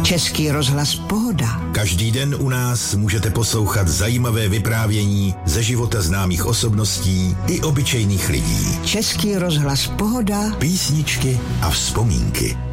Český rozhlas Pohoda. Každý den u nás můžete poslouchat zajímavé vyprávění ze života známých osobností i obyčejných lidí. Český rozhlas Pohoda. Písničky a vzpomínky.